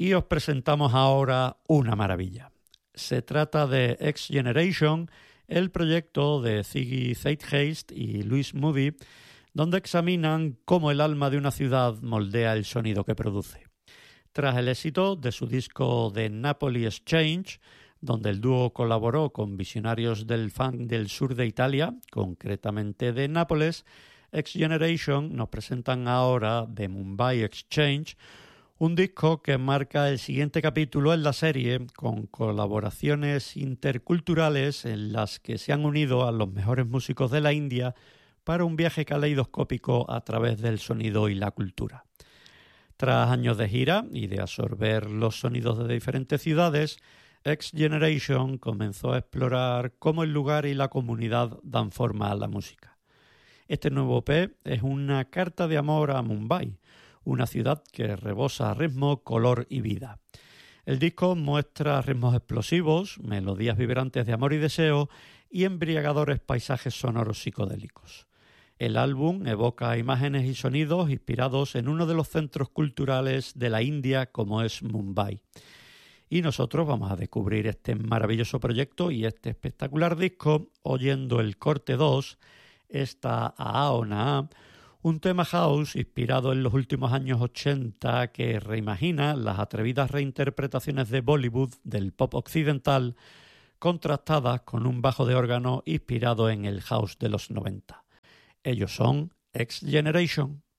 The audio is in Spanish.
Y os presentamos ahora una maravilla. Se trata de X Generation, el proyecto de Ziggy Zeitgeist y Louis Moody, donde examinan cómo el alma de una ciudad moldea el sonido que produce. Tras el éxito de su disco The Napoli Exchange, donde el dúo colaboró con visionarios del funk del sur de Italia, concretamente de Nápoles, X Generation nos presentan ahora The Mumbai Exchange, un disco que marca el siguiente capítulo en la serie, con colaboraciones interculturales en las que se han unido a los mejores músicos de la India para un viaje caleidoscópico a través del sonido y la cultura. Tras años de gira y de absorber los sonidos de diferentes ciudades, X Generation comenzó a explorar cómo el lugar y la comunidad dan forma a la música. Este nuevo EP es una carta de amor a Mumbai, una ciudad que rebosa ritmo, color y vida. El disco muestra ritmos explosivos, melodías vibrantes de amor y deseo y embriagadores paisajes sonoros psicodélicos. El álbum evoca imágenes y sonidos inspirados en uno de los centros culturales de la India como es Mumbai. Y nosotros vamos a descubrir este maravilloso proyecto y este espectacular disco oyendo el corte 2, esta Aona, un tema house inspirado en los últimos años 80 que reimagina las atrevidas reinterpretaciones de Bollywood del pop occidental contrastadas con un bajo de órgano inspirado en el house de los 90. Ellos son X Generation.